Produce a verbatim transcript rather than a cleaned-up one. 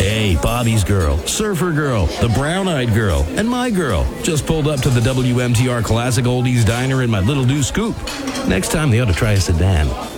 Hey, Bobby's girl, Surfer girl, the brown-eyed girl, and my girl just pulled up to the W M T R Classic Oldies Diner in my Little Do Scoop. Next time, they ought to try a sedan.